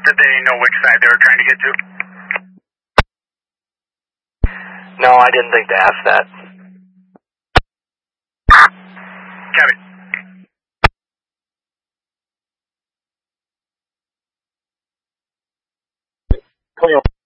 Did they know which side they were trying to get to? No, I didn't think to ask that. Copy.